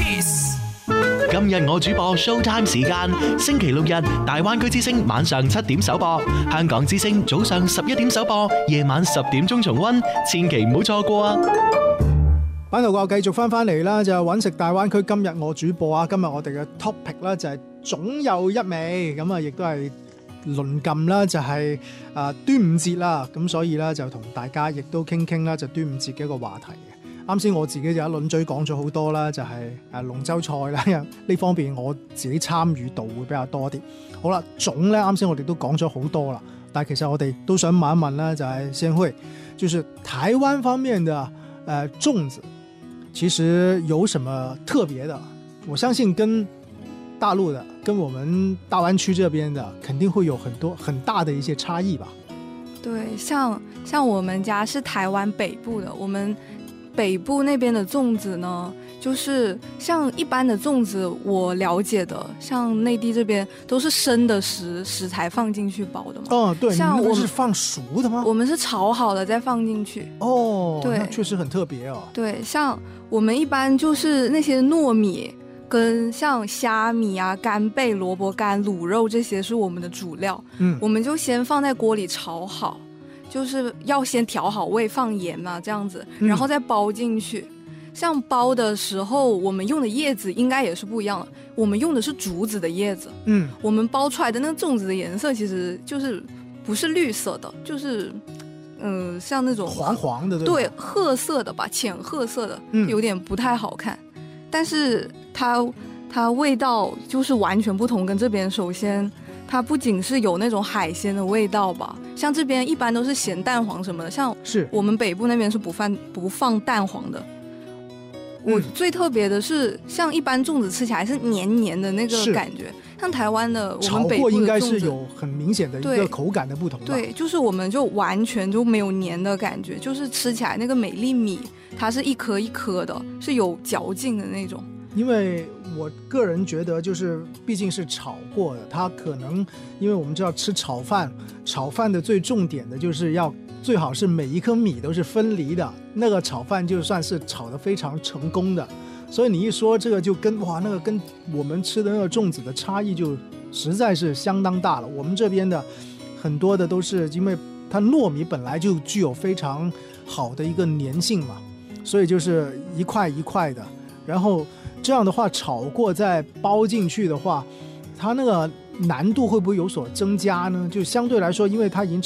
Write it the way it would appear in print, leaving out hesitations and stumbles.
Kiss。 今日我主播 Showtime 時間，星期六日大灣區之聲晚上7點首播，香港之聲早上11點首播，夜晚10點鐘重溫，千祈唔好錯過啊！ 版頭我繼續翻嚟啦，就係揾食大灣區。今日我主播啊，今日我哋嘅 topic 啦就係總有一味，咁啊亦都係鄰近啦，就係端午節啦，咁所以咧就同大家亦都傾啦，就端午節嘅一個話題嘅。啱先我自己就一輪嘴講咗好多啦，就係龍舟賽啦，呢方面我自己參與度會比較多啲。好啦，粽咧啱先我哋都講咗好多啦，但係其實我哋都想問一問啦，就係先會，就是台灣方面的粽子，其實有什麼特別的？我相信跟大陸的、跟我們大灣區這邊的，肯定會有很大的一些差異吧？ 對，像我們家是台灣北部的，我們北部那邊的粽子呢，就是像一般的粽子，我了解的，像內地這邊都是生的食材放進去包的嘛。 哦，對， 像我們是放熟的嗎？ 我們是炒好了再放進去。 哦， 對， 那確實很特別哦。 對，像我們一般就是那些糯米跟像蝦米啊、干貝、蘿蔔乾、滷肉這些是我們的主料。我們就先放在鍋裡炒好。就是要先調好味，放鹽嘛，這樣子，然後再包進去。像包的時候，我們用的葉子應該也是不一樣的。我們用的是竹子的葉子。我們包出來的那個粽子的顏色其實就是不是綠色的，就是像那種黃黃的， 對，褐色的吧，淺褐色的，有點不太好看。但是它味道就是完全不同，跟這邊首先。它不僅是有那種海鮮的味道吧，像這邊一般都是鹹蛋黃什麼的，像我們北部那邊是不放蛋黃的。我最特別的是，像一般粽子吃起來是黏黏的那個感覺，像台灣的我們北部的粽子，炒過應該是有很明顯的一個口感的不同吧。對，就是我們就完全就沒有黏的感覺，就是吃起來那個美粒米，它是一顆一顆的，是有嚼勁的那種。 因為我個人覺得，就是畢竟是炒過的，它可能因為我們知道吃炒飯的最重點的就是要最好是每一顆米都是分離的，那個炒飯就算是炒得非常成功的。所以你一說這個就跟那個跟我們吃的那個粽子的差異就實在是相當大了。我們這邊的很多的都是因為它糯米本來就具有非常好的一個粘性嘛，所以就是一塊一塊的，然後這樣的話炒過再包進去的話，它那個難度會不會有所增加呢？就相對來說，因為它已經